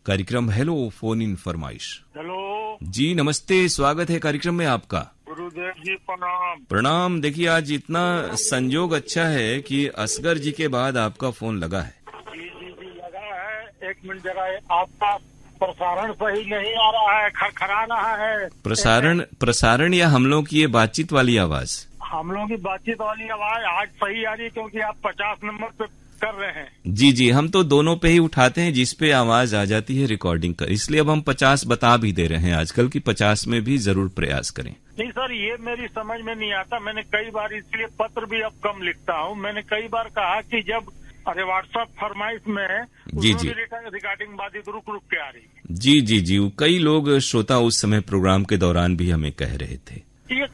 कार्यक्रम hello phone in फरमाइश। Hello जी नमस्ते, स्वागत है कार्यक्रम में आपका। गुरुदेव जी प्रणाम। प्रणाम। देखिए आज इतना संयोग अच्छा है कि असगर जी के बाद आपका फोन लगा है। जी लगा है। 1 मिनट जरा, आपका प्रसारण सही नहीं आ रहा है, खरखरा रहा है। प्रसारण या हम लोग की ये बातचीत वाली आवाज? हम लोगों की बातचीत वाली आवाज आज सही आ रही है, क्योंकि आप 50 नंबर पे कर रहे हैं। जी हम तो दोनों पे ही उठाते हैं, जिस पे आवाज आ जाती है रिकॉर्डिंग कर, इसलिए अब हम 50 बता भी दे रहे हैं आजकल की 50 में भी जरूर प्रयास करें। नहीं सर, ये मेरी समझ में नहीं आता। मैंने कई बार, इसलिए पत्र भी अब कम लिखता हूँ। मैंने कई बार कहा कि जब व्हाट्सएप फरमाइश में जी रिकॉर्डिंग बाधित रुक के आ रही है। जी कई लोग श्रोता उस समय प्रोग्राम के दौरान भी हमें कह रहे थे।